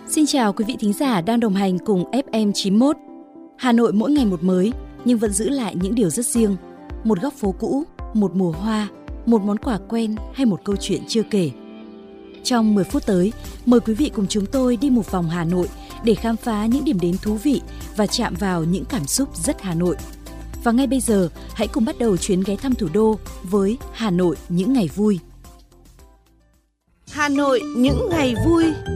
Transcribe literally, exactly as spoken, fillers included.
Xin chào quý vị thính giả đang đồng hành cùng ép em chín mốt. Hà Nội mỗi ngày một mới nhưng vẫn giữ lại những điều rất riêng. Một góc phố cũ, một mùa hoa, một món quà quen hay một câu chuyện chưa kể. Trong mười phút tới, mời quý vị cùng chúng tôi đi một vòng Hà Nội để khám phá những điểm đến thú vị và chạm vào những cảm xúc rất Hà Nội. Và ngay bây giờ, hãy cùng bắt đầu chuyến ghé thăm thủ đô với Hà Nội những ngày vui. Hà Nội những ngày vui.